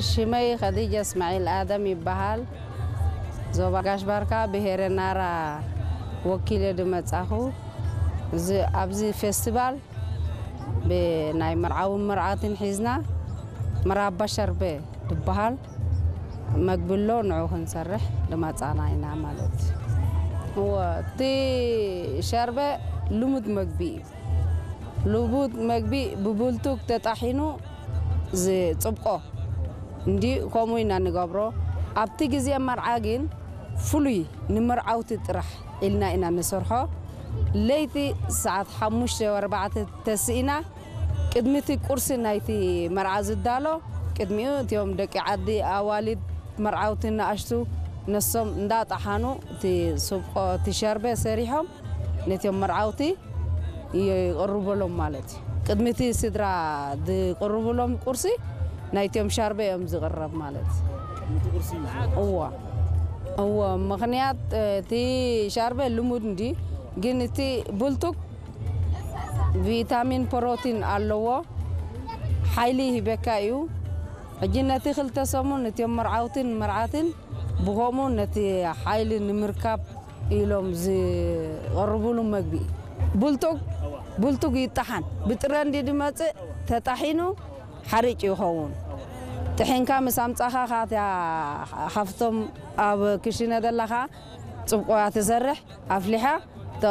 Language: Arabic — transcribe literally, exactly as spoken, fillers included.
شمي خديجة اسماعيل آدم يبهال زوبا قاش باركا بهير نارا وكيل دمت أخو زي أبزي فيستيفال بناي مرعاو مرعاتين حزنا مرعب بشر به دبهال مقبلو نعو خنسرح لما تعانينا مالت هو تي شربة لمد مقبي لمد مقبي ببولتوك تتحينو زي صبقو ندي كوموينا نقبرو أبتي جزيا مرعاجين فلوي نمرعاو تطرح إلنا إنا نسرحو ليتي ساعة حموش واربعة تسعينا كدمتي كرسي نايتي مرعاز الدالو كدميو تيوم دك عدي أوالد مرعاوتنا أشتو نصم ندات أحانو تي سبقو تشاربة سريحهم نتيوم مرعاوتي يقربوا لهم مالتي قدمتي سدرا دي قربوا لهم كرسي نايتيوم شاربة يوم زغرب مالتي هو هو مغنيات تي شاربة لمود دي جنتي بولتوك فيتامين بروتين اللو حيلي هبكايو جنتي خلت سمون نتيوم مرعاوتين مرعاتين بغومون نتي حيلي نمركب إلهم زي قربوا لهم مقبي بولتوك بولتوك يتحن بتران دي دمات تتحينو حريق يخون تحين كام سامتاخا خاطيا خفتم أب كشينا دلخا تبقوا تزرح أفلحة